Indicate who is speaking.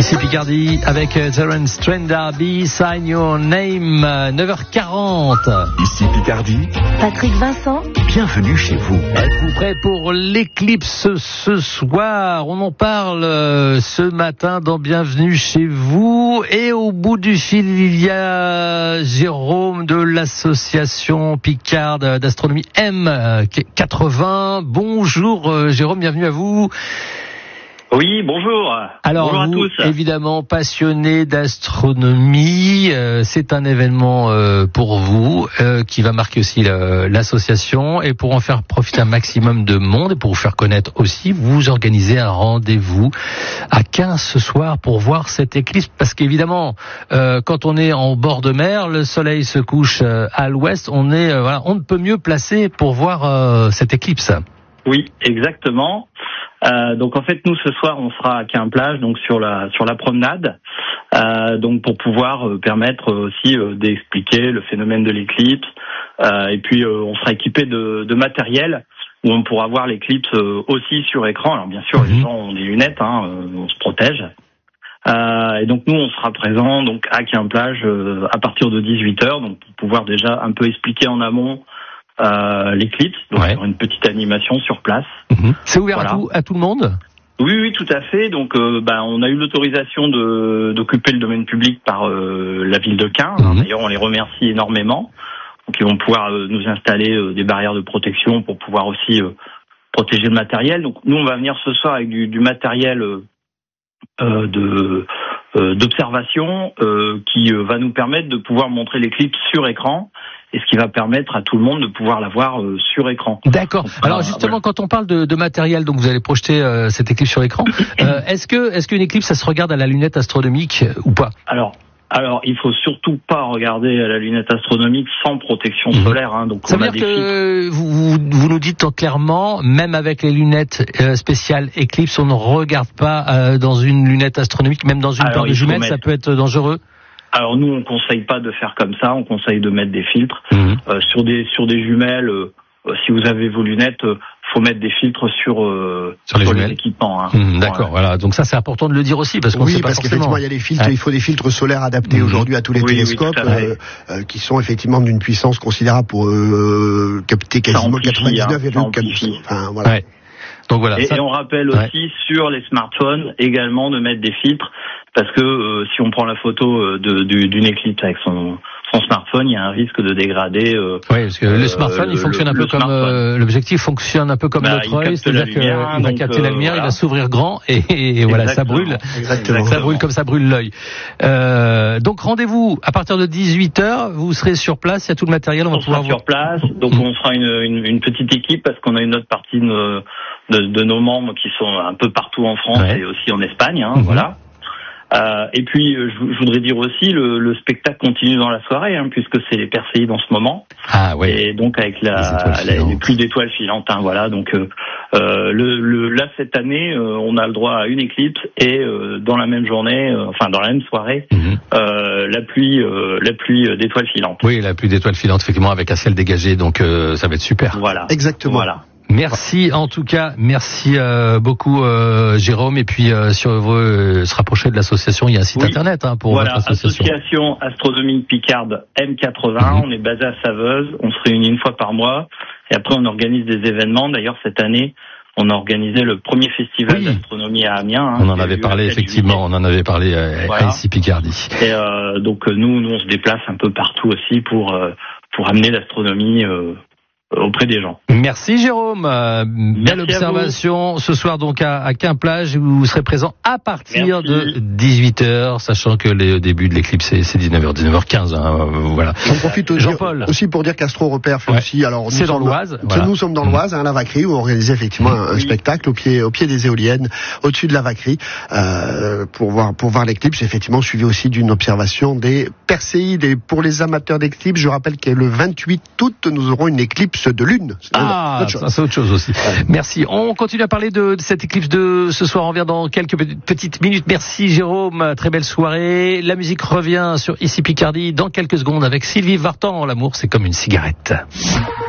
Speaker 1: Ici Picardie avec Terence Trent D'Arby, Sign Your Name, 9h40.
Speaker 2: Ici Picardie,
Speaker 3: Patrick Vincent,
Speaker 2: bienvenue chez vous.
Speaker 1: Êtes-vous prêts pour l'éclipse ce soir? On en parle ce matin dans Bienvenue chez vous. Et au bout du fil, il y a Jérôme de l'association Picarde d'astronomie M80. Bonjour Jérôme, bienvenue à vous.
Speaker 4: Oui, bonjour.
Speaker 1: Alors,
Speaker 4: bonjour à
Speaker 1: vous,
Speaker 4: tous.
Speaker 1: évidemment, passionné d'astronomie, c'est un événement pour vous qui va marquer aussi l'association. Et pour en faire profiter un maximum de monde et pour vous faire connaître aussi, vous organisez un rendez-vous à 15 ce soir pour voir cette éclipse. Parce qu'évidemment, quand on est en bord de mer, le soleil se couche à l'ouest. On ne peut mieux placé pour voir cette éclipse.
Speaker 4: Oui, exactement. Donc en fait nous ce soir on sera à Quimplage, donc sur la promenade, donc pour pouvoir permettre aussi d'expliquer le phénomène de l'éclipse, et puis on sera équipé de matériel où on pourra voir l'éclipse aussi sur écran. Alors bien sûr les gens ont des lunettes, on se protège. Et donc nous on sera présents donc à Quimplage à partir de 18h, donc pour pouvoir déjà un peu expliquer en amont l'éclipse, donc il y aura une petite animation sur place.
Speaker 1: C'est ouvert à tout le monde?
Speaker 4: Oui, tout à fait. Donc, on a eu l'autorisation d'occuper le domaine public par la ville de Quim. D'ailleurs, on les remercie énormément. Donc, ils vont pouvoir nous installer des barrières de protection pour pouvoir aussi protéger le matériel. Donc, nous, on va venir ce soir avec du matériel d'observation qui va nous permettre de pouvoir montrer l'éclipse sur écran. Et ce qui va permettre à tout le monde de pouvoir la voir sur écran.
Speaker 1: D'accord. Alors justement, quand on parle de matériel, donc vous allez projeter cette éclipse sur écran, est-ce qu'une éclipse, ça se regarde à la lunette astronomique ou pas? Alors,
Speaker 4: il faut surtout pas regarder à la lunette astronomique sans protection solaire. Donc
Speaker 1: ça veut dire que vous nous dites clairement, même avec les lunettes spéciales éclipse, on ne regarde pas dans une lunette astronomique, même dans une paire de jumelles, ça peut être dangereux?
Speaker 4: Alors nous, on conseille pas de faire comme ça. On conseille de mettre des filtres sur des jumelles. Si vous avez vos lunettes, faut mettre des filtres sur les équipements.
Speaker 1: D'accord, voilà. Donc ça, c'est important de le dire aussi parce qu'on sait pas forcément.
Speaker 5: Qu'effectivement, il y a des filtres. Il faut des filtres solaires adaptés aujourd'hui à tous les télescopes qui sont effectivement d'une puissance considérable pour capter quasiment 99,4%. Enfin, voilà. Ouais.
Speaker 4: Donc voilà. Et on rappelle aussi sur les smartphones également de mettre des filtres. Parce que si on prend la photo d'une éclipse avec son smartphone, il y a un risque de dégrader.
Speaker 1: Oui, parce que le smartphone, il fonctionne un peu comme l'objectif fonctionne un peu comme notre œil, c'est-à-dire qu'il va capter la lumière, il va s'ouvrir grand et voilà, ça brûle. Exactement. Ça brûle comme ça brûle l'œil. Donc rendez-vous à partir de 18h, vous serez sur place, il y a tout le matériel,
Speaker 4: on sera sur place. Donc on sera une petite équipe parce qu'on a une autre partie de nos membres qui sont un peu partout en France et aussi en Espagne, voilà. Et puis, je voudrais dire aussi, le spectacle continue dans la soirée, puisque c'est les Perséides en ce moment. Ah oui. Et donc avec les pluies d'étoiles filantes, voilà. Donc là cette année, on a le droit à une éclipse et dans la même journée, dans la même soirée, la pluie d'étoiles filantes.
Speaker 1: Oui, la pluie d'étoiles filantes, effectivement, avec un ciel dégagé, donc ça va être super.
Speaker 4: Voilà.
Speaker 5: Exactement.
Speaker 4: Voilà.
Speaker 1: Merci en tout cas, merci beaucoup Jérôme, et puis si on veut se rapprocher de l'association, il y a un site internet pour votre association.
Speaker 4: Association Astronomique Picarde M80, on est basé à Saveuse, on se réunit une fois par mois et après on organise des événements. D'ailleurs cette année on a organisé le premier festival d'astronomie à Amiens.
Speaker 1: On en avait parlé effectivement, on en avait parlé à ici Picardie.
Speaker 4: Et donc nous on se déplace un peu partout aussi pour amener l'astronomie auprès des gens.
Speaker 1: Merci Jérôme. Belle observation ce soir donc à Quimplage. Vous serez présent à partir de 18h, sachant que le début de l'éclipse c'est 19h15. Voilà.
Speaker 5: J'en profite Jean-Paul aussi pour dire qu'Astro Repère fait aussi. Alors
Speaker 1: c'est dans l'Oise.
Speaker 5: Nous sommes dans l'Oise, à la Vacquerie, où on organisait effectivement un spectacle au pied des éoliennes, au-dessus de la Vacquerie, pour voir l'éclipse. Effectivement, suivi aussi d'une observation des Perséides. Et pour les amateurs d'éclipse, je rappelle que le 28 août, nous aurons une éclipse de lune.
Speaker 1: C'est autre chose aussi. Merci. On continue à parler de cette éclipse de ce soir. On revient dans quelques petites minutes. Merci Jérôme. Très belle soirée. La musique revient sur Ici Picardie dans quelques secondes avec Sylvie Vartan. L'amour, c'est comme une cigarette.